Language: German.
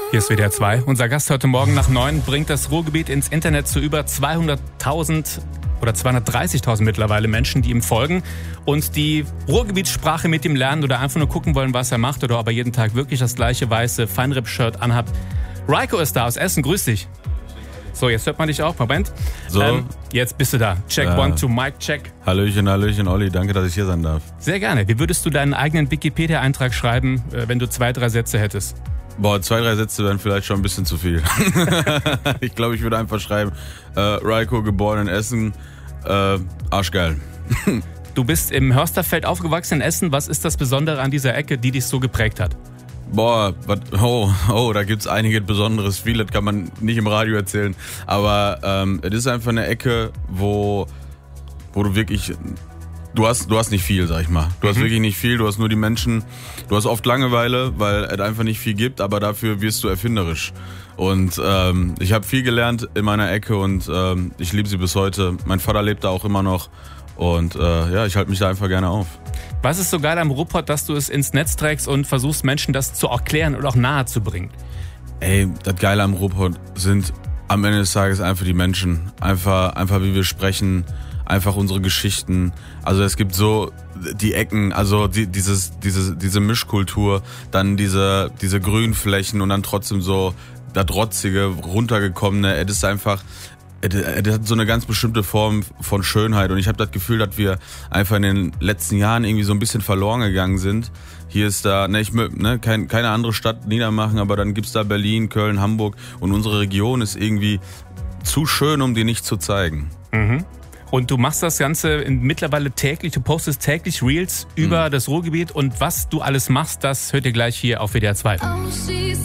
Hier ist WDR 2. Unser Gast heute Morgen nach 9 bringt das Ruhrgebiet ins Internet zu über 200.000 oder 230.000 mittlerweile Menschen, die ihm folgen und die Ruhrgebietssprache mit ihm lernen oder einfach nur gucken wollen, was er macht oder ob er jeden Tag wirklich das gleiche weiße Feinripp-Shirt anhat. Raiko ist da aus Essen. Grüß dich. So, jetzt hört man dich auch. Moment. So. Jetzt bist du da. Check, Ja. 1, 2, Mic, check. Hallöchen, Olli. Danke, dass ich hier sein darf. Sehr gerne. Wie würdest du deinen eigenen Wikipedia-Eintrag schreiben, wenn du 2, 3 Sätze hättest? 2, 3 Sätze wären vielleicht schon ein bisschen zu viel. Ich glaube, ich würde einfach schreiben, Raiko, geboren in Essen, arschgeil. Du bist im Hörsterfeld aufgewachsen in Essen. Was ist das Besondere an dieser Ecke, die dich so geprägt hat? Da gibt's einiges Besonderes. Viel, das kann man nicht im Radio erzählen. Aber es ist einfach eine Ecke, wo du wirklich... Du hast nicht viel, sag ich mal. Du hast wirklich nicht viel, du hast nur die Menschen. Du hast oft Langeweile, weil es einfach nicht viel gibt, aber dafür wirst du erfinderisch. Und ich habe viel gelernt in meiner Ecke und ich liebe sie bis heute. Mein Vater lebt da auch immer noch und ich halte mich da einfach gerne auf. Was ist so geil am Ruhrpott, dass du es ins Netz trägst und versuchst, Menschen das zu erklären und auch nahe zu bringen? Ey, das Geile am Ruhrpott sind am Ende des Tages einfach die Menschen. Einfach wie wir sprechen. Einfach unsere Geschichten. Also es gibt so die Ecken, also diese Mischkultur, dann diese Grünflächen und dann trotzdem so das Rotzige, runtergekommene. Es ist einfach, es hat so eine ganz bestimmte Form von Schönheit und ich habe das Gefühl, dass wir einfach in den letzten Jahren irgendwie so ein bisschen verloren gegangen sind. Hier ist da, keine andere Stadt niedermachen, aber dann gibt's da Berlin, Köln, Hamburg und unsere Region ist irgendwie zu schön, um die nicht zu zeigen. Mhm. Und du machst das Ganze mittlerweile täglich, du postest täglich Reels über das Ruhrgebiet und was du alles machst, das hört ihr gleich hier auf WDR 2.